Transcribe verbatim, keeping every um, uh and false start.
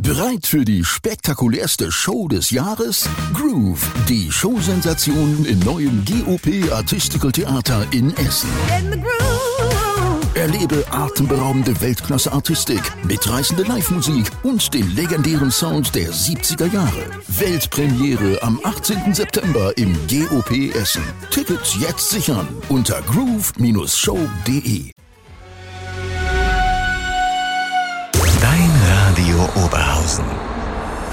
Bereit für die spektakulärste Show des Jahres? Groove, die Showsensation im neuen G O P Artistical Theater in Essen. In the groove. Erlebe atemberaubende Weltklasse-Artistik, mitreißende Live-Musik und den legendären Sound der siebziger Jahre. Weltpremiere am achtzehnten September im G O P Essen. Tickets jetzt sichern unter groove Bindestrich show punkt de. Dein Radio Oberhausen.